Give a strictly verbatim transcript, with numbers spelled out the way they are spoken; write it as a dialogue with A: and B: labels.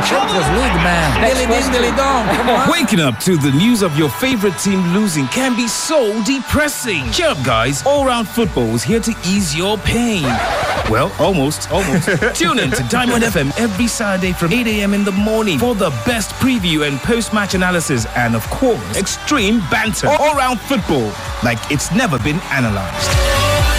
A: Champions League, man. Dilly ding, dilly dong. Come on.
B: Waking up to the news of your favorite team losing can be so depressing. Cheer up, guys. All-round football is here to ease your pain. Well, almost, almost. Tune in to Diamond F M every Saturday from eight a.m. in the morning for the best preview and post-match analysis and, of course, extreme banter. All-round football like it's never been analyzed.